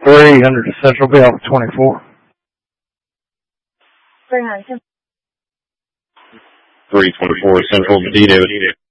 300 Central, be off 24. 300. 324 Central, D. David.